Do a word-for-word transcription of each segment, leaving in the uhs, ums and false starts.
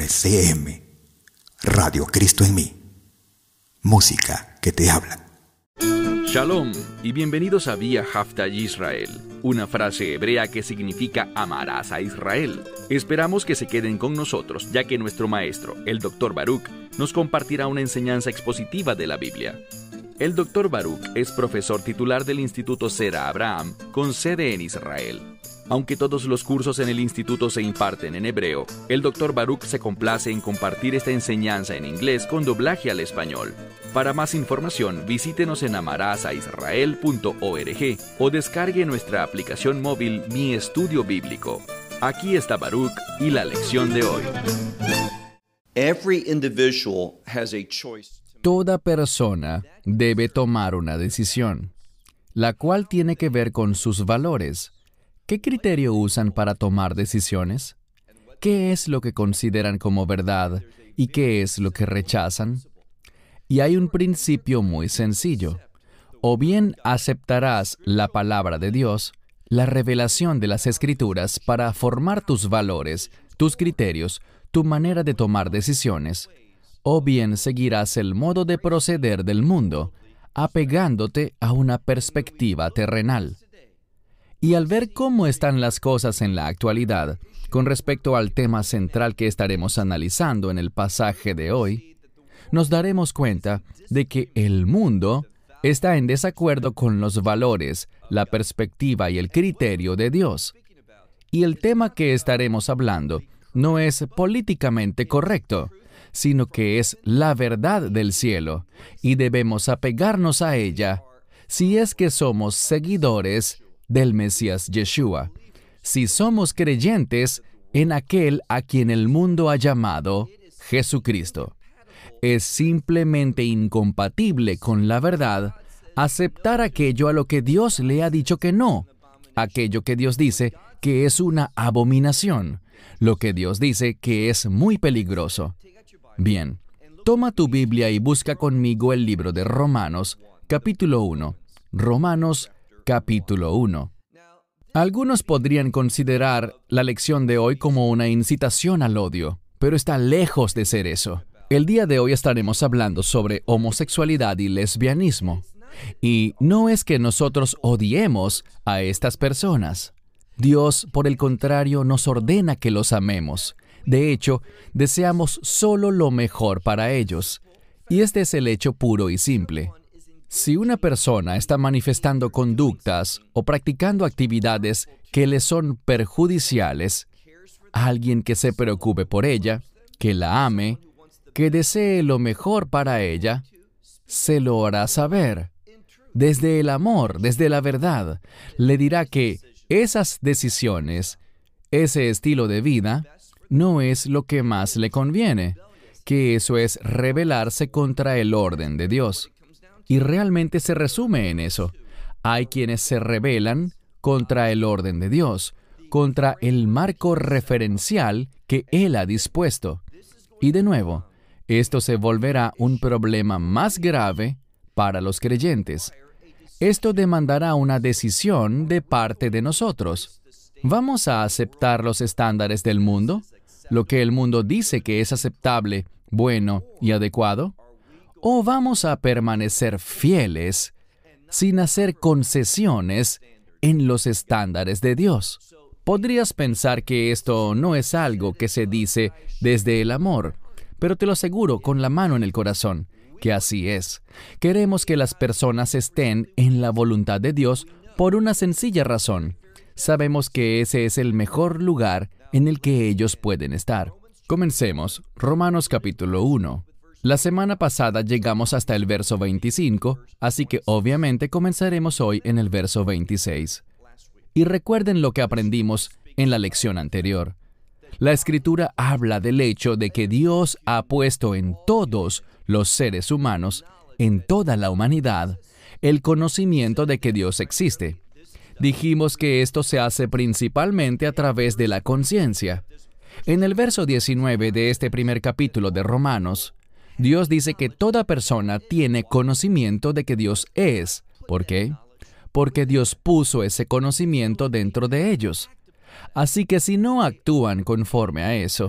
R C M, Radio Cristo en mí. Música que te habla. Shalom y bienvenidos a Vía Hafta Yisrael, una frase hebrea que significa amarás a Israel. Esperamos que se queden con nosotros, ya que nuestro maestro, el doctor Baruch, nos compartirá una enseñanza expositiva de la Biblia. El doctor Baruch es profesor titular del Instituto Sera Abraham, con sede en Israel. Aunque todos los cursos en el instituto se imparten en hebreo, el doctor Baruch se complace en compartir esta enseñanza en inglés con doblaje al español. Para más información, visítenos en amarasaisrael punto org o descargue nuestra aplicación móvil Mi Estudio Bíblico. Aquí está Baruch y la lección de hoy. Every individual has a choice. Toda persona debe tomar una decisión, la cual tiene que ver con sus valores. ¿Qué criterio usan para tomar decisiones? ¿Qué es lo que consideran como verdad y qué es lo que rechazan? Y hay un principio muy sencillo. O bien aceptarás la palabra de Dios, la revelación de las Escrituras para formar tus valores, tus criterios, tu manera de tomar decisiones, o bien seguirás el modo de proceder del mundo, apegándote a una perspectiva terrenal. Y al ver cómo están las cosas en la actualidad, con respecto al tema central que estaremos analizando en el pasaje de hoy, nos daremos cuenta de que el mundo está en desacuerdo con los valores, la perspectiva y el criterio de Dios. Y el tema que estaremos hablando no es políticamente correcto, sino que es la verdad del cielo, y debemos apegarnos a ella si es que somos seguidores del Mesías Yeshua, si somos creyentes en aquel a quien el mundo ha llamado Jesucristo. Es simplemente incompatible con la verdad aceptar aquello a lo que Dios le ha dicho que no, aquello que Dios dice que es una abominación, lo que Dios dice que es muy peligroso. Bien, toma tu Biblia y busca conmigo el libro de Romanos, capítulo uno. Romanos, capítulo uno. Algunos podrían considerar la lección de hoy como una incitación al odio, pero está lejos de ser eso. El día de hoy estaremos hablando sobre homosexualidad y lesbianismo. Y no es que nosotros odiemos a estas personas. Dios, por el contrario, nos ordena que los amemos. De hecho, deseamos solo lo mejor para ellos. Y este es el hecho puro y simple. Si una persona está manifestando conductas o practicando actividades que le son perjudiciales, alguien que se preocupe por ella, que la ame, que desee lo mejor para ella, se lo hará saber. Desde el amor, desde la verdad, le dirá que esas decisiones, ese estilo de vida, no es lo que más le conviene, que eso es rebelarse contra el orden de Dios. Y realmente se resume en eso. Hay quienes se rebelan contra el orden de Dios, contra el marco referencial que Él ha dispuesto. Y de nuevo, esto se volverá un problema más grave para los creyentes. Esto demandará una decisión de parte de nosotros. ¿Vamos a aceptar los estándares del mundo? ¿Lo que el mundo dice que es aceptable, bueno y adecuado? ¿O vamos a permanecer fieles sin hacer concesiones en los estándares de Dios? Podrías pensar que esto no es algo que se dice desde el amor, pero te lo aseguro con la mano en el corazón, que así es. Queremos que las personas estén en la voluntad de Dios por una sencilla razón. Sabemos que ese es el mejor lugar en el que ellos pueden estar. Comencemos. Romanos capítulo uno. La semana pasada llegamos hasta el verso veinticinco, así que obviamente comenzaremos hoy en el verso veintiséis. Y recuerden lo que aprendimos en la lección anterior. La Escritura habla del hecho de que Dios ha puesto en todos los seres humanos, en toda la humanidad, el conocimiento de que Dios existe. Dijimos que esto se hace principalmente a través de la conciencia. En el verso diecinueve de este primer capítulo de Romanos, Dios dice que toda persona tiene conocimiento de que Dios es. ¿Por qué? Porque Dios puso ese conocimiento dentro de ellos. Así que si no actúan conforme a eso,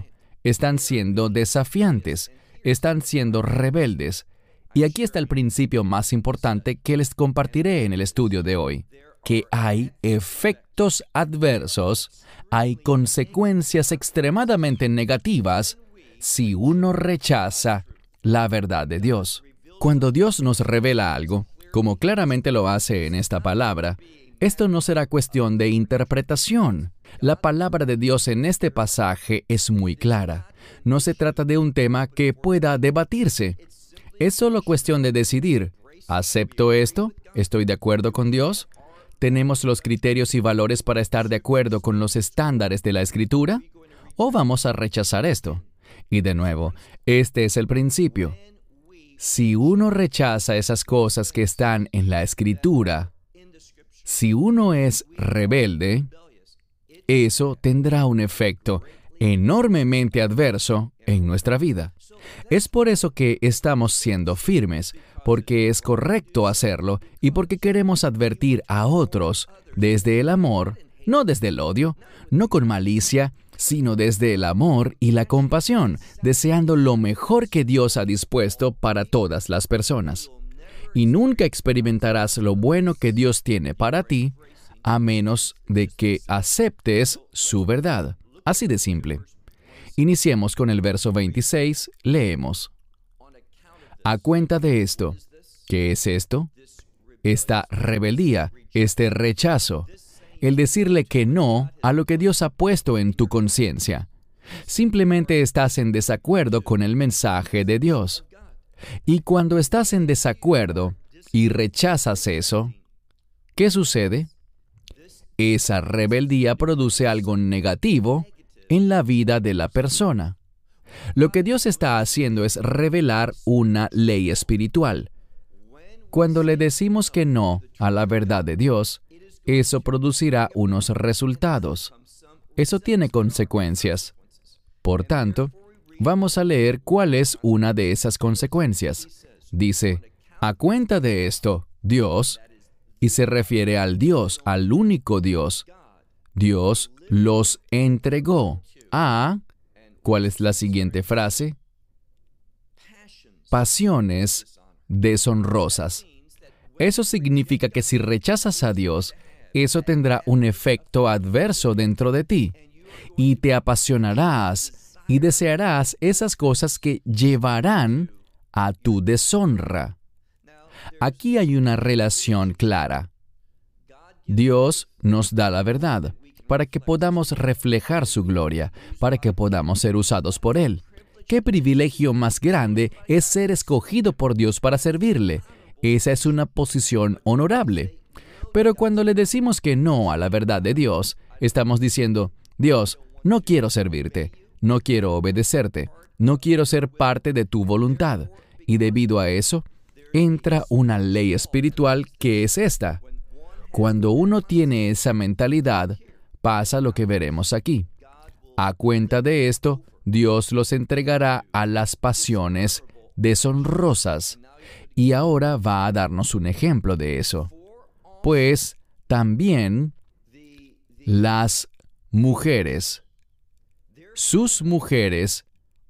están siendo desafiantes, están siendo rebeldes. Y aquí está el principio más importante que les compartiré en el estudio de hoy, que hay efectos adversos, hay consecuencias extremadamente negativas si uno rechaza la verdad de Dios. Cuando Dios nos revela algo, como claramente lo hace en esta palabra, esto no será cuestión de interpretación. La palabra de Dios en este pasaje es muy clara. No se trata de un tema que pueda debatirse. Es solo cuestión de decidir, ¿acepto esto? ¿Estoy de acuerdo con Dios? ¿Tenemos los criterios y valores para estar de acuerdo con los estándares de la Escritura? ¿O vamos a rechazar esto? Y de nuevo, este es el principio. Si uno rechaza esas cosas que están en la Escritura, si uno es rebelde, eso tendrá un efecto enormemente adverso en nuestra vida. Es por eso que estamos siendo firmes, porque es correcto hacerlo y porque queremos advertir a otros desde el amor, no desde el odio, no con malicia, sino desde el amor y la compasión, deseando lo mejor que Dios ha dispuesto para todas las personas. Y nunca experimentarás lo bueno que Dios tiene para ti, a menos de que aceptes su verdad. Así de simple. Iniciemos con el verso veintiséis, leemos. A cuenta de esto, ¿qué es esto? Esta rebeldía, este rechazo, el decirle que no a lo que Dios ha puesto en tu conciencia. Simplemente estás en desacuerdo con el mensaje de Dios. Y cuando estás en desacuerdo y rechazas eso, ¿qué sucede? Esa rebeldía produce algo negativo en la vida de la persona. Lo que Dios está haciendo es revelar una ley espiritual. Cuando le decimos que no a la verdad de Dios, eso producirá unos resultados. Eso tiene consecuencias. Por tanto, vamos a leer cuál es una de esas consecuencias. Dice, a cuenta de esto, Dios, y se refiere al Dios, al único Dios, Dios los entregó a, ¿cuál es la siguiente frase? Pasiones deshonrosas. Eso significa que si rechazas a Dios, eso tendrá un efecto adverso dentro de ti, y te apasionarás y desearás esas cosas que llevarán a tu deshonra. Aquí hay una relación clara. Dios nos da la verdad para que podamos reflejar su gloria, para que podamos ser usados por Él. ¿Qué privilegio más grande es ser escogido por Dios para servirle? Esa es una posición honorable. Pero cuando le decimos que no a la verdad de Dios, estamos diciendo, Dios, no quiero servirte, no quiero obedecerte, no quiero ser parte de tu voluntad. Y debido a eso, entra una ley espiritual que es esta. Cuando uno tiene esa mentalidad, pasa lo que veremos aquí. A cuenta de esto, Dios los entregará a las pasiones deshonrosas. Y ahora va a darnos un ejemplo de eso. Pues también las mujeres, sus mujeres,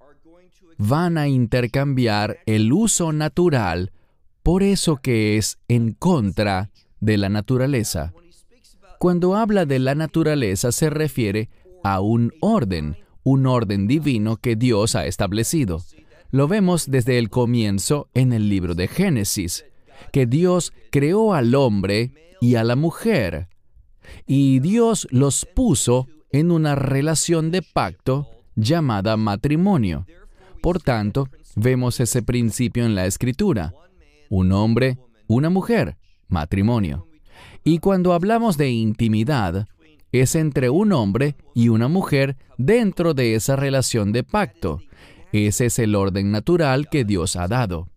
van a intercambiar el uso natural por eso que es en contra de la naturaleza. Cuando habla de la naturaleza se refiere a un orden, un orden divino que Dios ha establecido. Lo vemos desde el comienzo en el libro de Génesis, que Dios creó al hombre y a la mujer, y Dios los puso en una relación de pacto llamada matrimonio. Por tanto, vemos ese principio en la Escritura. Un hombre, una mujer, matrimonio. Y cuando hablamos de intimidad, es entre un hombre y una mujer dentro de esa relación de pacto. Ese es el orden natural que Dios ha dado.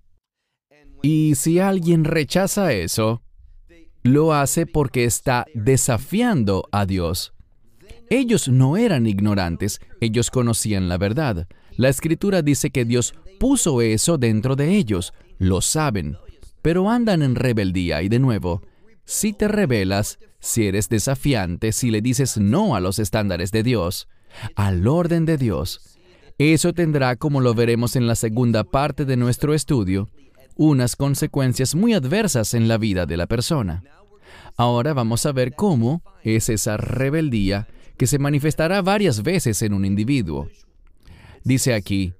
Y si alguien rechaza eso, lo hace porque está desafiando a Dios. Ellos no eran ignorantes, ellos conocían la verdad. La Escritura dice que Dios puso eso dentro de ellos, lo saben, pero andan en rebeldía. Y de nuevo, si te rebelas, si eres desafiante, si le dices no a los estándares de Dios, al orden de Dios, Eso tendrá, como lo veremos en la segunda parte de nuestro estudio, unas consecuencias muy adversas en la vida de la persona. Ahora vamos a ver cómo es esa rebeldía que se manifestará varias veces en un individuo. Dice aquí,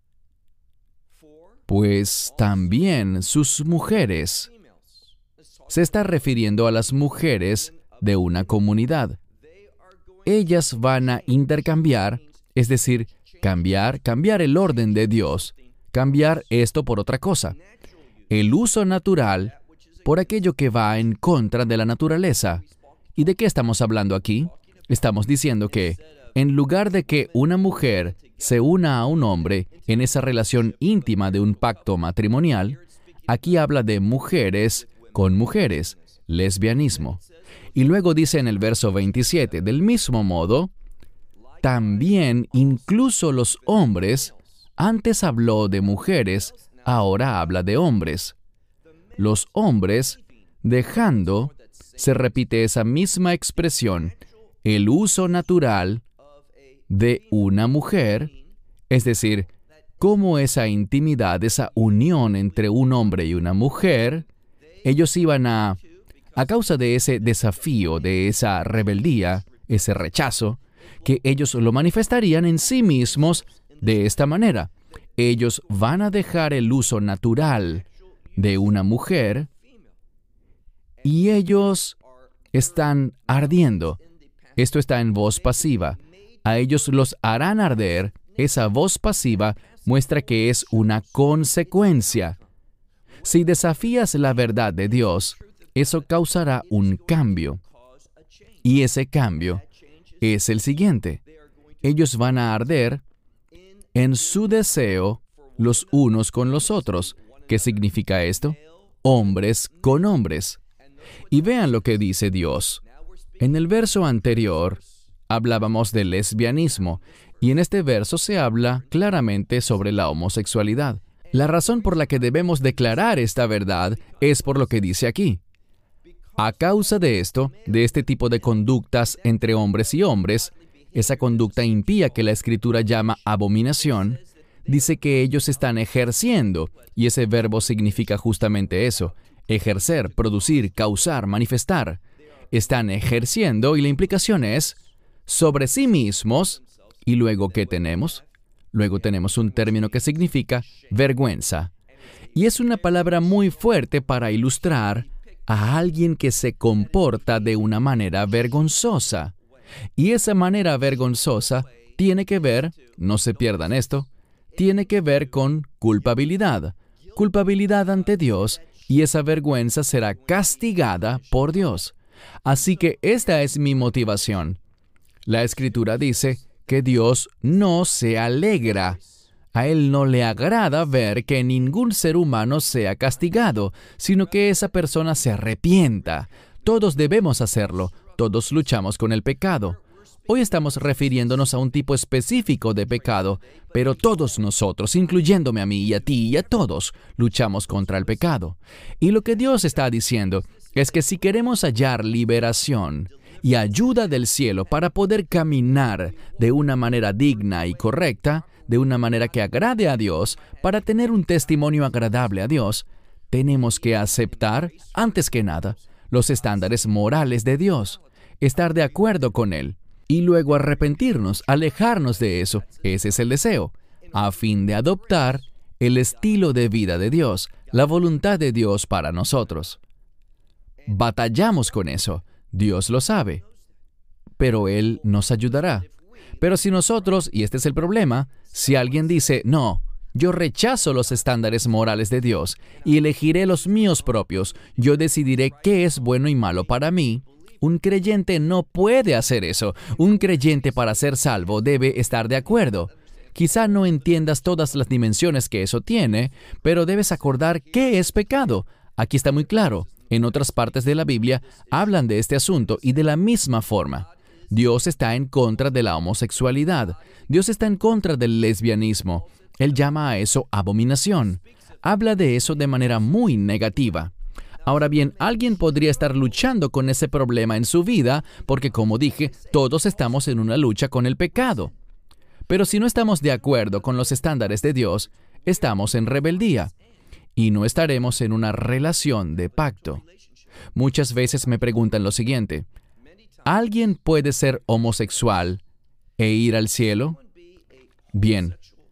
pues también sus mujeres. Se está refiriendo a las mujeres de una comunidad. Ellas van a intercambiar, es decir, cambiar, cambiar el orden de Dios, cambiar esto por otra cosa. El uso natural por aquello que va en contra de la naturaleza. ¿Y de qué estamos hablando aquí? Estamos diciendo que, en lugar de que una mujer se una a un hombre en esa relación íntima de un pacto matrimonial, aquí habla de mujeres con mujeres, lesbianismo. Y luego dice en el verso veintisiete, del mismo modo, también incluso los hombres, antes habló de mujeres, ahora habla de hombres. Los hombres, dejando, se repite esa misma expresión, el uso natural de una mujer, es decir, cómo esa intimidad, esa unión entre un hombre y una mujer, ellos iban a, a causa de ese desafío, de esa rebeldía, ese rechazo, que ellos lo manifestarían en sí mismos de esta manera. Ellos van a dejar el uso natural de una mujer y ellos están ardiendo. Esto está en voz pasiva. A ellos los harán arder. Esa voz pasiva muestra que es una consecuencia. Si desafías la verdad de Dios, eso causará un cambio. Y ese cambio es el siguiente. Ellos van a arder en su deseo los unos con los otros. ¿Qué significa esto? Hombres con hombres. Y vean lo que dice Dios. En el verso anterior hablábamos del lesbianismo, y en este verso se habla claramente sobre la homosexualidad. La razón por la que debemos declarar esta verdad es por lo que dice aquí. A causa de esto, de este tipo de conductas entre hombres y hombres, esa conducta impía que la Escritura llama abominación, dice que ellos están ejerciendo, y ese verbo significa justamente eso, ejercer, producir, causar, manifestar. Están ejerciendo, y la implicación es sobre sí mismos, y luego ¿qué tenemos? Luego tenemos un término que significa vergüenza. Y es una palabra muy fuerte para ilustrar a alguien que se comporta de una manera vergonzosa. Y esa manera vergonzosa tiene que ver, no se pierdan esto, tiene que ver con culpabilidad. Culpabilidad ante Dios, y esa vergüenza será castigada por Dios. Así que esta es mi motivación. La Escritura dice que Dios no se alegra. A Él no le agrada ver que ningún ser humano sea castigado, sino que esa persona se arrepienta. Todos debemos hacerlo. Todos luchamos con el pecado. Hoy estamos refiriéndonos a un tipo específico de pecado, pero todos nosotros, incluyéndome a mí y a ti y a todos, luchamos contra el pecado. Y lo que Dios está diciendo es que si queremos hallar liberación y ayuda del cielo para poder caminar de una manera digna y correcta, de una manera que agrade a Dios, para tener un testimonio agradable a Dios, tenemos que aceptar, antes que nada, los estándares morales de Dios, estar de acuerdo con Él, y luego arrepentirnos, alejarnos de eso. Ese es el deseo, a fin de adoptar el estilo de vida de Dios, la voluntad de Dios para nosotros. Batallamos con eso, Dios lo sabe, pero Él nos ayudará. Pero si nosotros, y este es el problema, si alguien dice, no, yo rechazo los estándares morales de Dios y elegiré los míos propios, yo decidiré qué es bueno y malo para mí, un creyente no puede hacer eso. Un creyente, para ser salvo, debe estar de acuerdo. Quizá no entiendas todas las dimensiones que eso tiene, pero debes acordar qué es pecado. Aquí está muy claro. En otras partes de la Biblia hablan de este asunto y de la misma forma. Dios está en contra de la homosexualidad. Dios está en contra del lesbianismo. Él llama a eso abominación. Habla de eso de manera muy negativa. Ahora bien, alguien podría estar luchando con ese problema en su vida porque, como dije, todos estamos en una lucha con el pecado. Pero si no estamos de acuerdo con los estándares de Dios, estamos en rebeldía y no estaremos en una relación de pacto. Muchas veces me preguntan lo siguiente: ¿alguien puede ser homosexual e ir al cielo? Bien,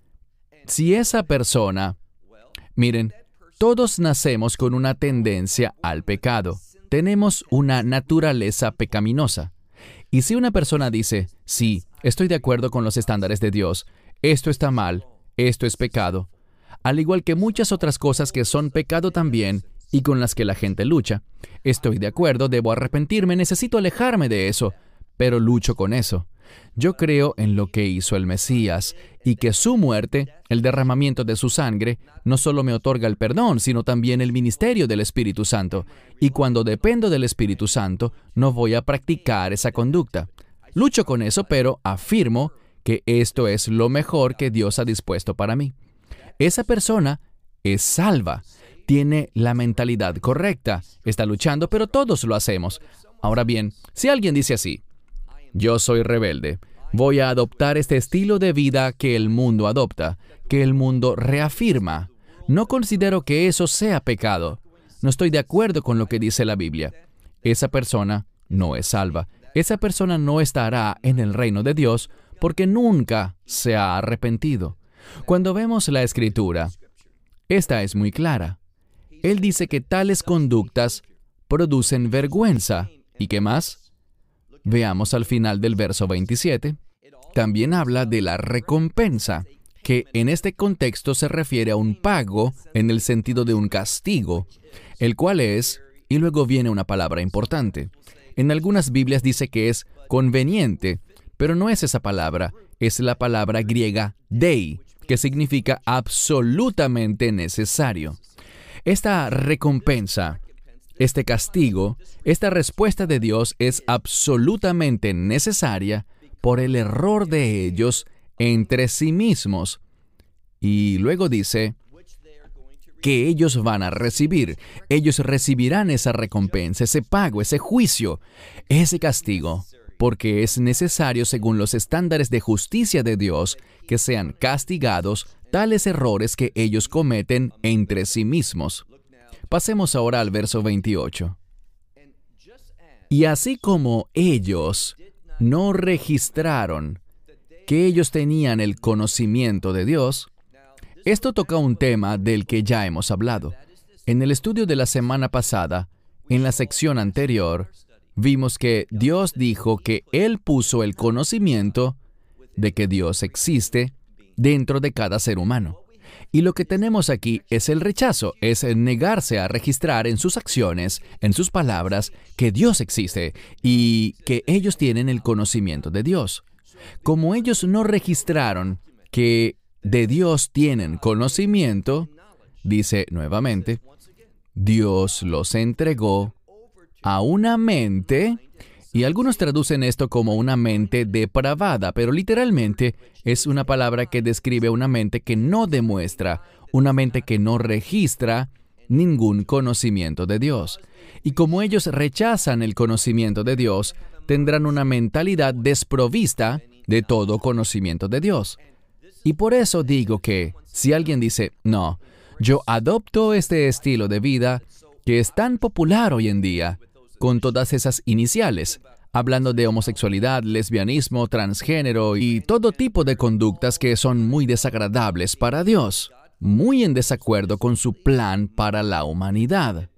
si esa persona... Miren, todos nacemos con una tendencia al pecado. Tenemos una naturaleza pecaminosa. Y si una persona dice, sí, estoy de acuerdo con los estándares de Dios, esto está mal, esto es pecado, al igual que muchas otras cosas que son pecado también y con las que la gente lucha, estoy de acuerdo, debo arrepentirme, necesito alejarme de eso, pero lucho con eso. Yo creo en lo que hizo el Mesías y que su muerte, el derramamiento de su sangre, no solo me otorga el perdón, sino también el ministerio del Espíritu Santo. Y cuando dependo del Espíritu Santo, no voy a practicar esa conducta. Lucho con eso, pero afirmo que esto es lo mejor que Dios ha dispuesto para mí. Esa persona es salva, tiene la mentalidad correcta, está luchando, pero todos lo hacemos. Ahora bien, si alguien dice así: yo soy rebelde, voy a adoptar este estilo de vida que el mundo adopta, que el mundo reafirma. No considero que eso sea pecado. No estoy de acuerdo con lo que dice la Biblia. Esa persona no es salva. Esa persona no estará en el reino de Dios porque nunca se ha arrepentido. Cuando vemos la Escritura, esta es muy clara. Él dice que tales conductas producen vergüenza. ¿Y qué más? Veamos al final del verso veintisiete. También habla de la recompensa, que en este contexto se refiere a un pago en el sentido de un castigo, el cual es, y luego viene una palabra importante. En algunas Biblias dice que es conveniente, pero no es esa palabra, es la palabra griega dei, que significa absolutamente necesario. Esta recompensa, este castigo, esta respuesta de Dios es absolutamente necesaria por el error de ellos entre sí mismos. Y luego dice que ellos van a recibir. Ellos recibirán esa recompensa, ese pago, ese juicio, ese castigo, porque es necesario, según los estándares de justicia de Dios, que sean castigados tales errores que ellos cometen entre sí mismos. Pasemos ahora al verso veintiocho. Y así como ellos no registraron que ellos tenían el conocimiento de Dios, esto toca un tema del que ya hemos hablado. En el estudio de la semana pasada, en la sección anterior, vimos que Dios dijo que Él puso el conocimiento de que Dios existe dentro de cada ser humano. Y lo que tenemos aquí es el rechazo, es el negarse a registrar en sus acciones, en sus palabras, que Dios existe y que ellos tienen el conocimiento de Dios. Como ellos no registraron que de Dios tienen conocimiento, dice nuevamente, Dios los entregó a una mente, y algunos traducen esto como una mente depravada, pero literalmente es una palabra que describe una mente que no demuestra, una mente que no registra ningún conocimiento de Dios. Y como ellos rechazan el conocimiento de Dios, tendrán una mentalidad desprovista de todo conocimiento de Dios. Y por eso digo que si alguien dice, no, yo adopto este estilo de vida que es tan popular hoy en día, con todas esas iniciales, hablando de homosexualidad, lesbianismo, transgénero y todo tipo de conductas que son muy desagradables para Dios, muy en desacuerdo con su plan para la humanidad.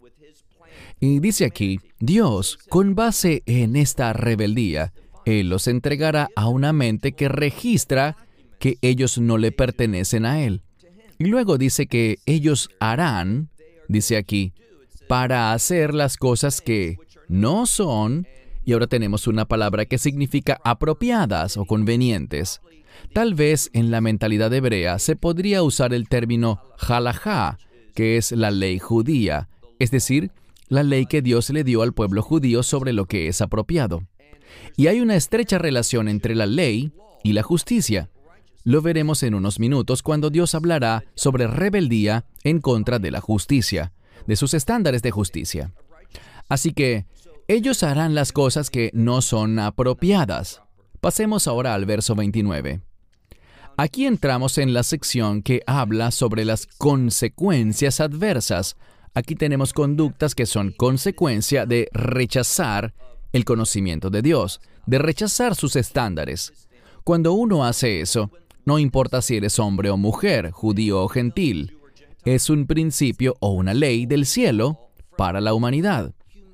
Y dice aquí, Dios, con base en esta rebeldía, Él los entregará a una mente que registra que ellos no le pertenecen a Él. Y luego dice que ellos harán, dice aquí, para hacer las cosas que no son, y ahora tenemos una palabra que significa apropiadas o convenientes. Tal vez en la mentalidad hebrea se podría usar el término halajá, que es la ley judía, es decir, la ley que Dios le dio al pueblo judío sobre lo que es apropiado. Y hay una estrecha relación entre la ley y la justicia. Lo veremos en unos minutos cuando Dios hablará sobre rebeldía en contra de la justicia, de sus estándares de justicia. Así que, ellos harán las cosas que no son apropiadas. Pasemos ahora al verso veintinueve. Aquí entramos en la sección que habla sobre las consecuencias adversas. Aquí tenemos conductas que son consecuencia de rechazar el conocimiento de Dios, de rechazar sus estándares. Cuando uno hace eso, no importa si eres hombre o mujer, judío o gentil, es un principio o una ley del cielo para la humanidad.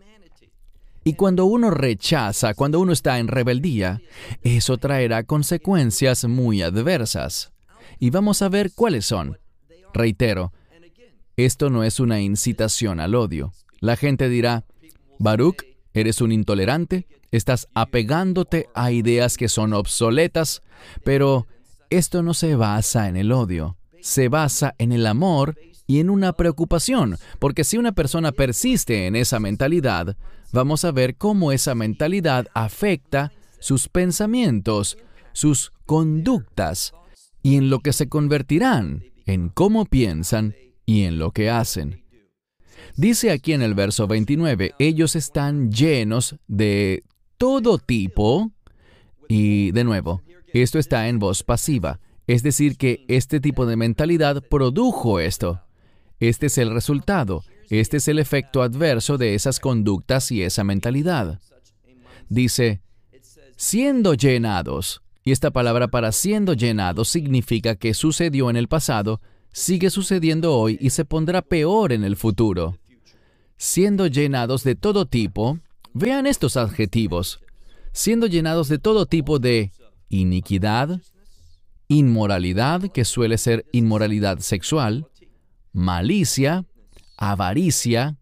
Y cuando uno rechaza, cuando uno está en rebeldía, eso traerá consecuencias muy adversas. Y vamos a ver cuáles son. Reitero, esto no es una incitación al odio. La gente dirá, Baruch, eres un intolerante, estás apegándote a ideas que son obsoletas, pero esto no se basa en el odio, se basa en el amor y en una preocupación, porque si una persona persiste en esa mentalidad, vamos a ver cómo esa mentalidad afecta sus pensamientos, sus conductas, y en lo que se convertirán, en cómo piensan y en lo que hacen. Dice aquí en el verso veintinueve, ellos están llenos de todo tipo, y de nuevo, esto está en voz pasiva, es decir que este tipo de mentalidad produjo esto. Este es el resultado, este es el efecto adverso de esas conductas y esa mentalidad. Dice, siendo llenados, y esta palabra para siendo llenados significa que sucedió en el pasado, sigue sucediendo hoy y se pondrá peor en el futuro. Siendo llenados de todo tipo, vean estos adjetivos, siendo llenados de todo tipo de iniquidad, inmoralidad, que suele ser inmoralidad sexual, malicia, avaricia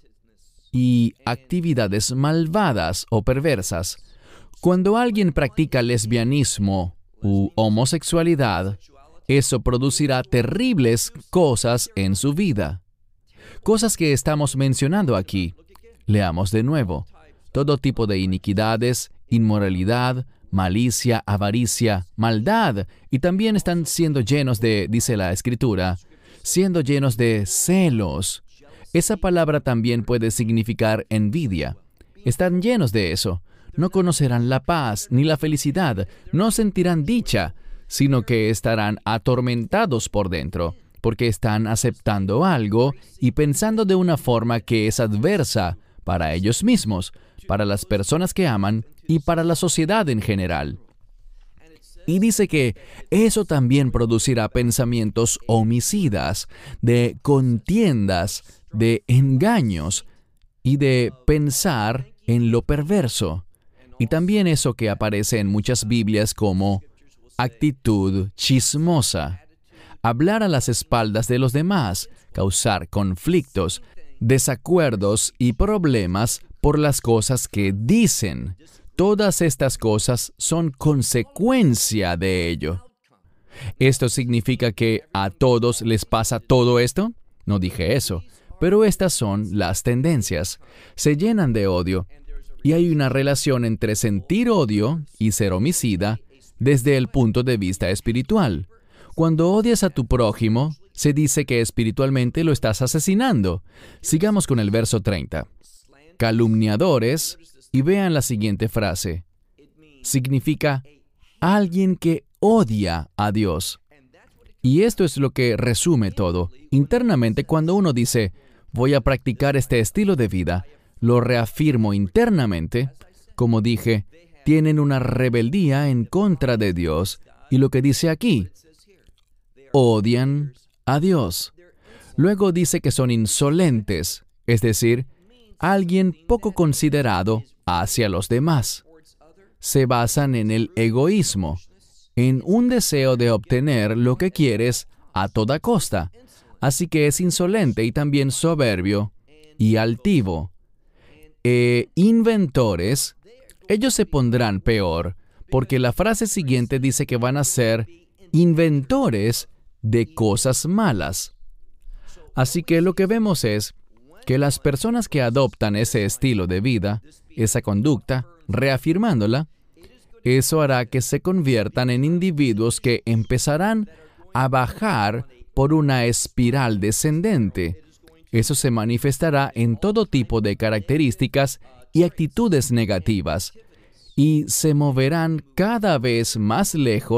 y actividades malvadas o perversas. Cuando alguien practica lesbianismo u homosexualidad, eso producirá terribles cosas en su vida. Cosas que estamos mencionando aquí. Leamos de nuevo. Todo tipo de iniquidades, inmoralidad, malicia, avaricia, maldad, y también están siendo llenos de, dice la Escritura, siendo llenos de celos. Esa palabra también puede significar envidia. Están llenos de eso. No conocerán la paz ni la felicidad, no sentirán dicha, sino que estarán atormentados por dentro, porque están aceptando algo y pensando de una forma que es adversa para ellos mismos, para las personas que aman y para la sociedad en general. Y dice que eso también producirá pensamientos homicidas, de contiendas, de engaños y de pensar en lo perverso. Y también eso que aparece en muchas Biblias como actitud chismosa. Hablar a las espaldas de los demás, causar conflictos, desacuerdos y problemas por las cosas que dicen. Todas estas cosas son consecuencia de ello. ¿Esto significa que a todos les pasa todo esto? No dije eso, pero estas son las tendencias. Se llenan de odio, y hay una relación entre sentir odio y ser homicida desde el punto de vista espiritual. Cuando odias a tu prójimo, se dice que espiritualmente lo estás asesinando. Sigamos con el verso treinta. Calumniadores, y vean la siguiente frase. Significa alguien que odia a Dios. Y esto es lo que resume todo. Internamente, cuando uno dice, voy a practicar este estilo de vida, lo reafirmo internamente, como dije, tienen una rebeldía en contra de Dios. Y lo que dice aquí, odian a Dios. Luego dice que son insolentes, es decir, alguien poco considerado hacia los demás. Se basan en el egoísmo, en un deseo de obtener lo que quieres a toda costa. Así que es insolente y también soberbio y altivo. E inventores, ellos se pondrán peor, porque la frase siguiente dice que van a ser inventores de cosas malas. Así que lo que vemos es que las personas que adoptan ese estilo de vida, esa conducta, reafirmándola, eso hará que se conviertan en individuos que empezarán a bajar por una espiral descendente. Eso se manifestará en todo tipo de características y actitudes negativas, y se moverán cada vez más lejos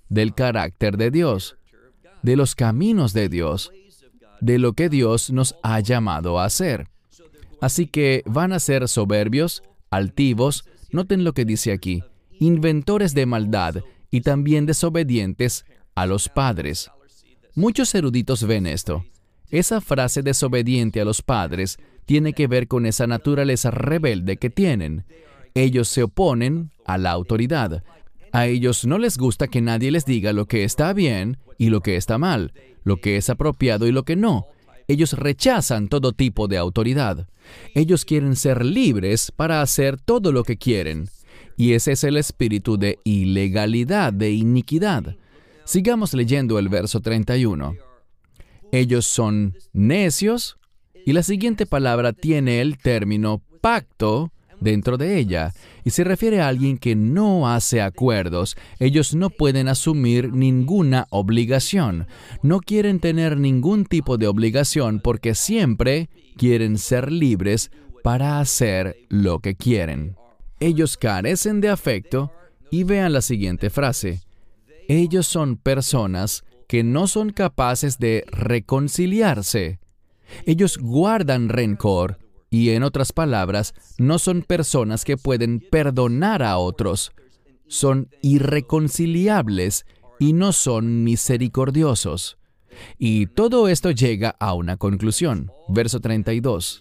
del carácter de Dios, de los caminos de Dios, de lo que Dios nos ha llamado a hacer. Así que van a ser soberbios, altivos, noten lo que dice aquí, inventores de maldad y también desobedientes a los padres. Muchos eruditos ven esto. Esa frase desobediente a los padres tiene que ver con esa naturaleza rebelde que tienen. Ellos se oponen a la autoridad. A ellos no les gusta que nadie les diga lo que está bien y lo que está mal, lo que es apropiado y lo que no. Ellos rechazan todo tipo de autoridad. Ellos quieren ser libres para hacer todo lo que quieren. Y ese es el espíritu de ilegalidad, de iniquidad. Sigamos leyendo el verso treinta y uno. Ellos son necios, y la siguiente palabra tiene el término pacto dentro de ella, y se refiere a alguien que no hace acuerdos. Ellos no pueden asumir ninguna obligación. No quieren tener ningún tipo de obligación porque siempre quieren ser libres para hacer lo que quieren. Ellos carecen de afecto, y vean la siguiente frase. Ellos son personas que no son capaces de reconciliarse. Ellos guardan rencor y, en otras palabras, no son personas que pueden perdonar a otros. Son irreconciliables y no son misericordiosos. Y todo esto llega a una conclusión. Verso treinta y dos.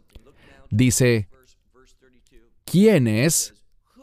Dice, ¿quiénes?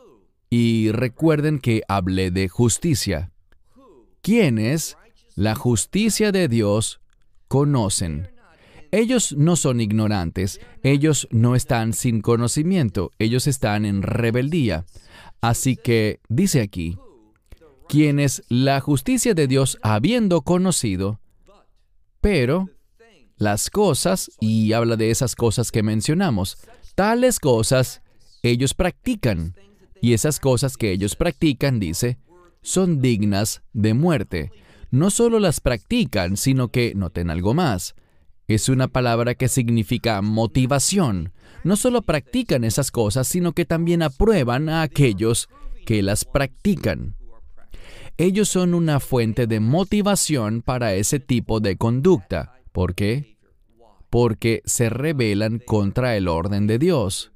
Y recuerden que hablé de justicia. ¿Quiénes la justicia de Dios conocen? Ellos no son ignorantes, ellos no están sin conocimiento, ellos están en rebeldía. Así que, dice aquí, quienes la justicia de Dios habiendo conocido, pero las cosas, y habla de esas cosas que mencionamos, tales cosas ellos practican, y esas cosas que ellos practican, dice, son dignas de muerte. No solo las practican, sino que, noten algo más, es una palabra que significa motivación. No solo practican esas cosas, sino que también aprueban a aquellos que las practican. Ellos son una fuente de motivación para ese tipo de conducta. ¿Por qué? Porque se rebelan contra el orden de Dios.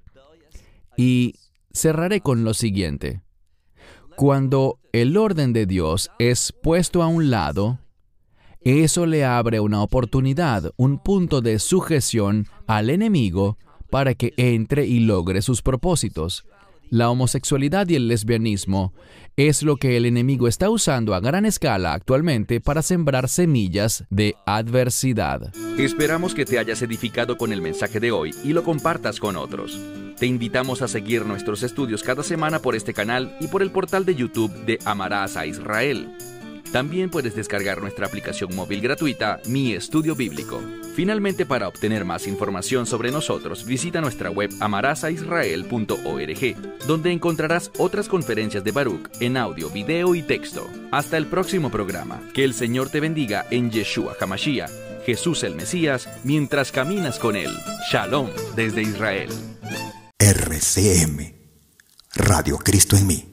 Y cerraré con lo siguiente. Cuando el orden de Dios es puesto a un lado, eso le abre una oportunidad, un punto de sujeción al enemigo para que entre y logre sus propósitos. La homosexualidad y el lesbianismo es lo que el enemigo está usando a gran escala actualmente para sembrar semillas de adversidad. Esperamos que te hayas edificado con el mensaje de hoy y lo compartas con otros. Te invitamos a seguir nuestros estudios cada semana por este canal y por el portal de YouTube de Amarás a Israel. También puedes descargar nuestra aplicación móvil gratuita, Mi Estudio Bíblico. Finalmente, para obtener más información sobre nosotros, visita nuestra web amarás a israel punto org, donde encontrarás otras conferencias de Baruch en audio, video y texto. Hasta el próximo programa. Que el Señor te bendiga en Yeshua HaMashiach, Jesús el Mesías, mientras caminas con Él. Shalom desde Israel. R C M, Radio Cristo en mí.